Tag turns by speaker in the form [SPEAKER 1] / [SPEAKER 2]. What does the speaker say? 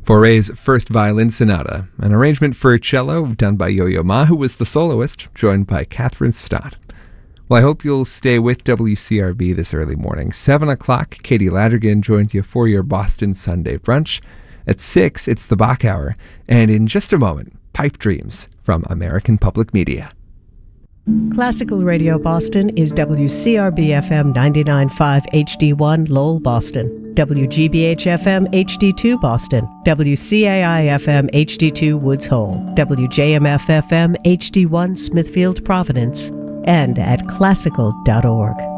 [SPEAKER 1] Fauré's First Violin Sonata, an arrangement for cello done by Yo-Yo Ma, who was the soloist, joined by Catherine Stott. Well, I hope you'll stay with WCRB this early morning. 7 o'clock, Katie Ladrigan joins you for your Boston Sunday brunch. At 6, it's the Bach Hour. And in just a moment, Pipe Dreams from American Public Media.
[SPEAKER 2] Classical Radio Boston is WCRB-FM 99.5 HD1 Lowell, Boston, WGBH-FM HD2 Boston, WCAI-FM HD2 Woods Hole, WJMF-FM HD1 Smithfield, Providence, and at classical.org.